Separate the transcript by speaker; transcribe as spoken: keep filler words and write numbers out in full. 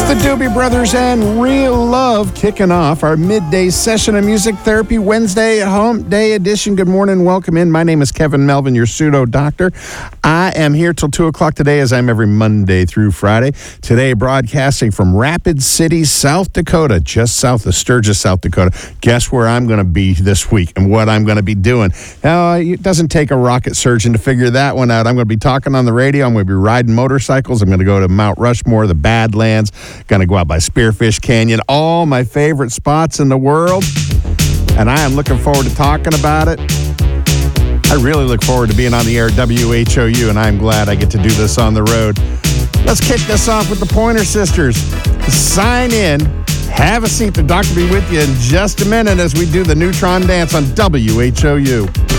Speaker 1: the Doobie Brothers and Real Love kicking off our midday session of Music Therapy Wednesday Hump Day edition. Good morning. Welcome in. My name is Kevin Melvin, your pseudo doctor. I am here till two o'clock today, as I'm every Monday through Friday. Today, broadcasting from Rapid City, South Dakota, just south of Sturgis, South Dakota. Guess where I'm going to be this week and what I'm going to be doing. Now, it doesn't take a rocket surgeon to figure that one out. I'm going to be talking on the radio. I'm going to be riding motorcycles. I'm going to go to Mount Rushmore, the Badlands. Going to go out by Spearfish Canyon. All my favorite spots in the world. And I am looking forward to talking about it. I really look forward to being on the air at W H O U, and I'm glad I get to do this on the road. Let's kick this off with the Pointer Sisters. Sign in. Have a seat. The doctor will be with you in just a minute as we do the Neutron Dance on W H O U.